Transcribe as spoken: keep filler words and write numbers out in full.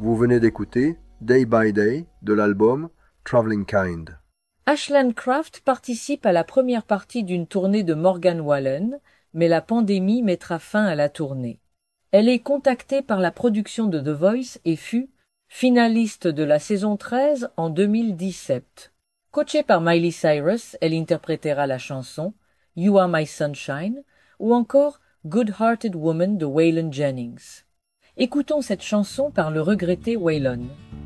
Vous venez d'écouter Day by Day de l'album Traveling Kind. Ashland Craft participe à la première partie d'une tournée de Morgan Wallen, mais la pandémie mettra fin à la tournée. Elle est contactée par la production de The Voice et fut finaliste de la saison treize en deux mille dix-sept. Coachée par Miley Cyrus, elle interprétera la chanson You Are My Sunshine ou encore Good Hearted Woman de Waylon Jennings. Écoutons cette chanson par le regretté Waylon.